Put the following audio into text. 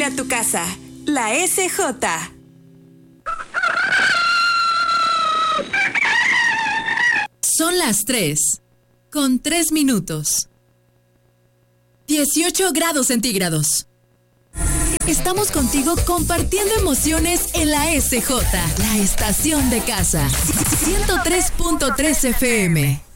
para tu casa. La SJ. Son las 3:03. 18 grados centígrados. Estamos contigo compartiendo emociones en la SJ, la estación de casa. 103.3 FM.